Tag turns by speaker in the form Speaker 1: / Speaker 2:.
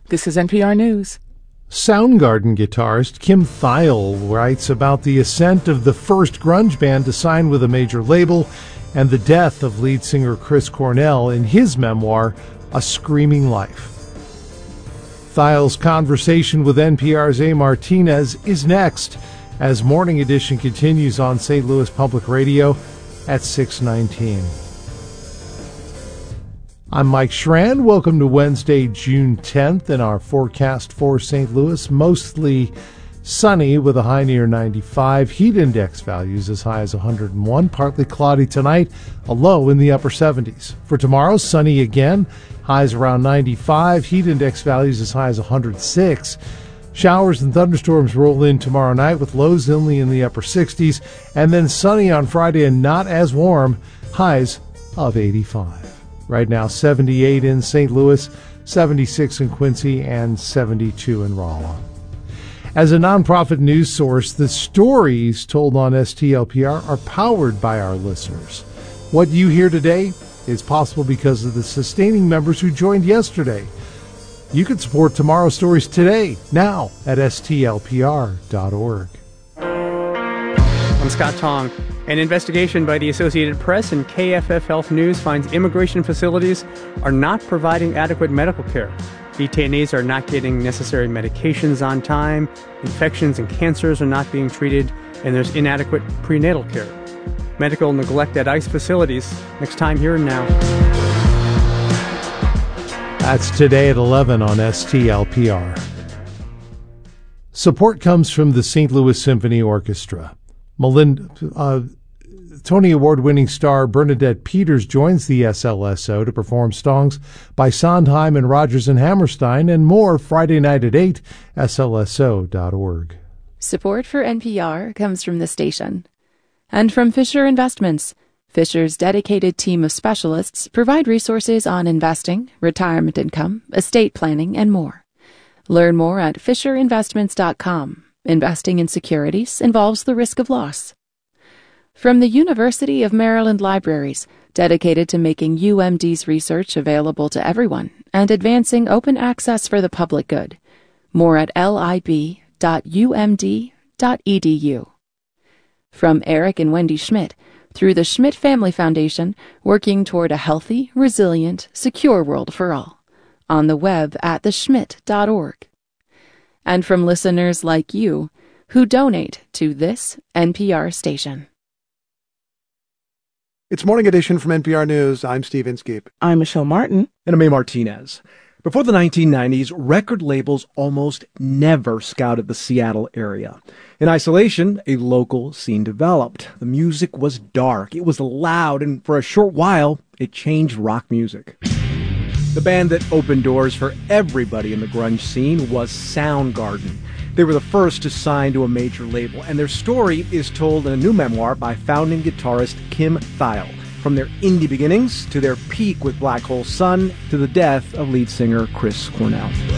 Speaker 1: This is NPR News.
Speaker 2: Soundgarden guitarist Kim Thayil writes about the ascent of the first grunge band to sign with a major label and the death of lead singer Chris Cornell in his memoir, A Screaming Life. Thayil's conversation with NPR's A. Martinez is next as Morning Edition continues on St. Louis Public Radio at 6:19. I'm Mike Schran. Welcome to Wednesday, June 10th, and our forecast for St. Louis. Mostly sunny with a high near 95. Heat index values as high as 101. Partly cloudy tonight, a low in the upper 70s. For tomorrow, sunny again, highs around 95. Heat index values as high as 106. Showers and thunderstorms roll in tomorrow night with lows only in the upper 60s. And then sunny on Friday and not as warm, highs of 85. Right now, 78 in St. Louis, 76 in Quincy, and 72 in Rolla. As a nonprofit news source, the stories told on STLPR are powered by our listeners. What you hear today is possible because of the sustaining members who joined yesterday. You can support tomorrow's stories today, now at stlpr.org.
Speaker 3: I'm Scott Tong. An investigation by the Associated Press and KFF Health News finds immigration facilities are not providing adequate medical care. Detainees are not getting necessary medications on time, infections and cancers are not being treated, and there's inadequate prenatal care. Medical neglect at ICE facilities. Next time, here and now.
Speaker 2: That's today at 11 on STLPR. Support comes from the St. Louis Symphony Orchestra. Tony Award-winning star Bernadette Peters joins the SLSO to perform songs by Sondheim and Rodgers and Hammerstein and more Friday night at 8, slso.org.
Speaker 4: Support for NPR comes from the station. And from Fisher Investments. Fisher's dedicated team of specialists provide resources on investing, retirement income, estate planning, and more. Learn more at FisherInvestments.com. Investing in securities involves the risk of loss. From the University of Maryland Libraries, dedicated to making UMD's research available to everyone and advancing open access for the public good. More at lib.umd.edu. From Eric and Wendy Schmidt, through the Schmidt Family Foundation, working toward a healthy, resilient, secure world for all. On the web at theschmidt.org. And from listeners like you who donate to this NPR station.
Speaker 5: It's Morning Edition from NPR News. I'm Steve Inskeep.
Speaker 1: I'm Michelle Martin.
Speaker 6: And I'm A. Martinez. Before the 1990s, record labels almost never scouted the Seattle area. In isolation, a local scene developed. The music was dark, it was loud, and for a short while, it changed rock music. The band that opened doors for everybody in the grunge scene was Soundgarden. They were the first to sign to a major label, and their story is told in a new memoir by founding guitarist Kim Thayil. From their indie beginnings to their peak with Black Hole Sun to the death of lead singer Chris Cornell.